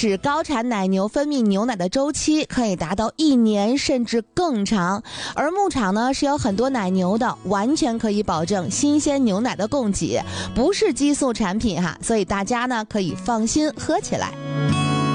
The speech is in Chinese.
使高产奶牛分泌牛奶的周期可以达到1年甚至更长。而牧场呢是有很多奶牛的，完全可以保证新鲜牛奶的供给，不是激素产品哈，所以大家呢可以放心喝起来。